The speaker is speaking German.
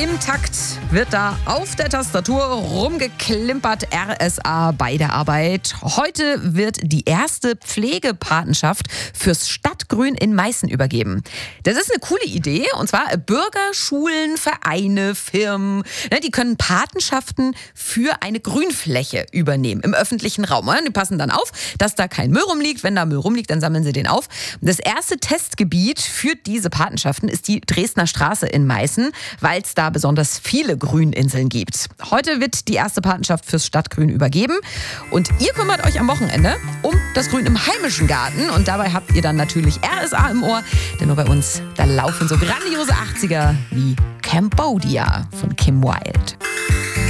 Im Takt wird da auf der Tastatur rumgeklimpert, RSA bei der Arbeit. Heute wird die erste Pflegepatenschaft fürs Stadtgrün in Meißen übergeben. Das ist eine coole Idee, und zwar Bürger, Schulen, Vereine, Firmen, die können Patenschaften für eine Grünfläche übernehmen im öffentlichen Raum. Die passen dann auf, dass da kein Müll rumliegt. Wenn da Müll rumliegt, dann sammeln sie den auf. Das erste Testgebiet für diese Patenschaften ist die Dresdner Straße in Meißen, weil es da besonders viele Grüninseln gibt. Heute wird die erste Patenschaft fürs Stadtgrün übergeben und ihr kümmert euch am Wochenende um das Grün im heimischen Garten und dabei habt ihr dann natürlich RSA im Ohr, denn nur bei uns, da laufen so grandiose 80er wie Cambodia von Kim Wilde.